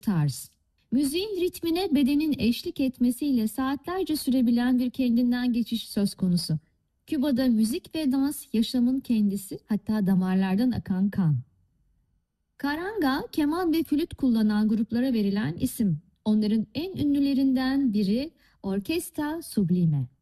tarz. Müziğin ritmine bedenin eşlik etmesiyle saatlerce sürebilen bir kendinden geçiş söz konusu. Küba'da müzik ve dans yaşamın kendisi, hatta damarlardan akan kan. Karanga, keman ve flüt kullanan gruplara verilen isim. Onların en ünlülerinden biri Orkestra Sublime.